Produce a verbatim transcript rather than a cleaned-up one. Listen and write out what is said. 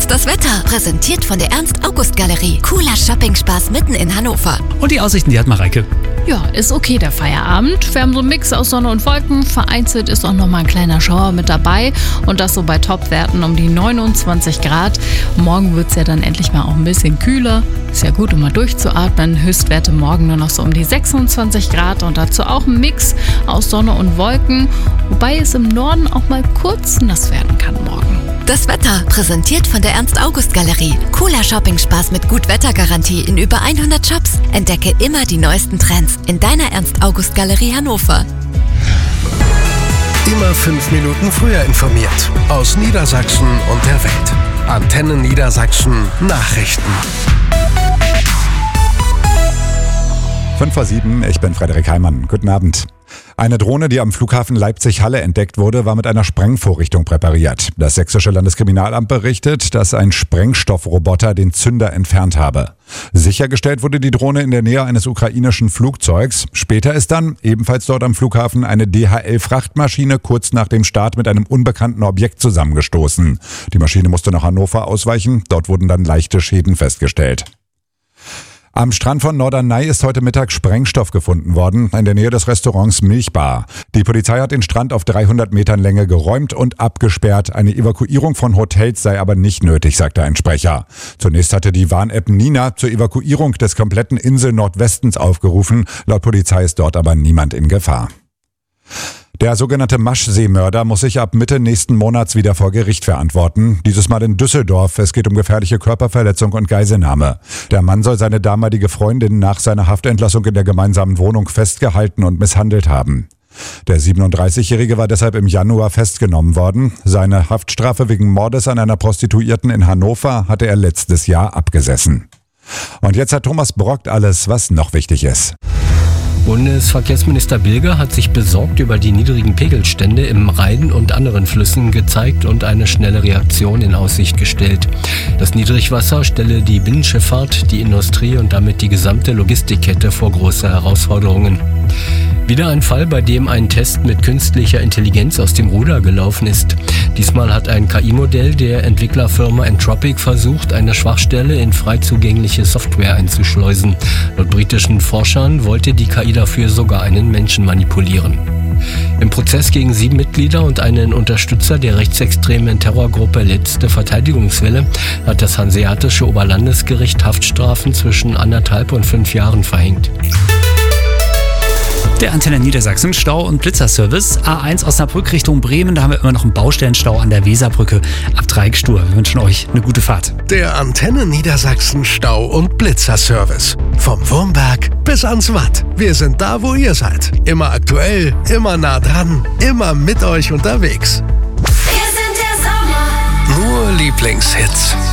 ist das Wetter. Präsentiert von der Ernst-August-Galerie. Cooler Shopping-Spaß mitten in Hannover. Und die Aussichten, die hat Mareike. Ja, ist okay, der Feierabend. Wir haben so einen Mix aus Sonne und Wolken. Vereinzelt ist auch noch mal ein kleiner Schauer mit dabei. Und das so bei Topwerten um die neunundzwanzig Grad. Morgen wird es ja dann endlich mal auch ein bisschen kühler. Ist ja gut, um mal durchzuatmen. Höchstwerte morgen nur noch so um die sechsundzwanzig Grad. Und dazu auch ein Mix aus Sonne und Wolken. Wobei es im Norden auch mal kurz nass werden kann morgen. Das Wetter, präsentiert von der Ernst-August-Galerie. Cooler Shopping-Spaß mit Gut-Wetter-Garantie in über hundert Shops. Entdecke immer die neuesten Trends in deiner Ernst-August-Galerie Hannover. Immer fünf Minuten früher informiert. Aus Niedersachsen und der Welt. Antenne Niedersachsen Nachrichten. fünf vor sieben, ich bin Frederik Heimann. Guten Abend. Eine Drohne, die am Flughafen Leipzig-Halle entdeckt wurde, war mit einer Sprengvorrichtung präpariert. Das sächsische Landeskriminalamt berichtet, dass ein Sprengstoffroboter den Zünder entfernt habe. Sichergestellt wurde die Drohne in der Nähe eines ukrainischen Flugzeugs. Später ist dann, ebenfalls dort am Flughafen, eine D H L-Frachtmaschine kurz nach dem Start mit einem unbekannten Objekt zusammengestoßen. Die Maschine musste nach Hannover ausweichen. Dort wurden dann leichte Schäden festgestellt. Am Strand von Norderney ist heute Mittag Sprengstoff gefunden worden, in der Nähe des Restaurants Milchbar. Die Polizei hat den Strand auf dreihundert Metern Länge geräumt und abgesperrt. Eine Evakuierung von Hotels sei aber nicht nötig, sagte ein Sprecher. Zunächst hatte die Warn-App Nina zur Evakuierung des kompletten Insel Nordwestens aufgerufen. Laut Polizei ist dort aber niemand in Gefahr. Der sogenannte Maschseemörder muss sich ab Mitte nächsten Monats wieder vor Gericht verantworten. Dieses Mal in Düsseldorf. Es geht um gefährliche Körperverletzung und Geiselnahme. Der Mann soll seine damalige Freundin nach seiner Haftentlassung in der gemeinsamen Wohnung festgehalten und misshandelt haben. Der siebenunddreißigjährige war deshalb im Januar festgenommen worden. Seine Haftstrafe wegen Mordes an einer Prostituierten in Hannover hatte er letztes Jahr abgesessen. Und jetzt hat Thomas Brockt alles, was noch wichtig ist. Bundesverkehrsminister Bilger hat sich besorgt über die niedrigen Pegelstände im Rhein und anderen Flüssen gezeigt und eine schnelle Reaktion in Aussicht gestellt. Das Niedrigwasser stelle die Binnenschifffahrt, die Industrie und damit die gesamte Logistikkette vor große Herausforderungen. Wieder ein Fall, bei dem ein Test mit künstlicher Intelligenz aus dem Ruder gelaufen ist. Diesmal hat ein K I-Modell der Entwicklerfirma Entropic versucht, eine Schwachstelle in frei zugängliche Software einzuschleusen. Laut britischen Forschern wollte die K I dafür sogar einen Menschen manipulieren. Im Prozess gegen sieben Mitglieder und einen Unterstützer der rechtsextremen Terrorgruppe Letzte Verteidigungswelle hat das Hanseatische Oberlandesgericht Haftstrafen zwischen anderthalb und fünf Jahren verhängt. Der Antenne Niedersachsen Stau- und Blitzerservice. A eins Osnabrück Richtung Bremen, da haben wir immer noch einen Baustellenstau an der Weserbrücke ab Dreieckstur. Wir wünschen euch eine gute Fahrt. Der Antenne Niedersachsen Stau- und Blitzerservice. Vom Wurmberg bis ans Watt. Wir sind da, wo ihr seid. Immer aktuell, immer nah dran, immer mit euch unterwegs. Wir sind der Sommer. Nur Lieblingshits.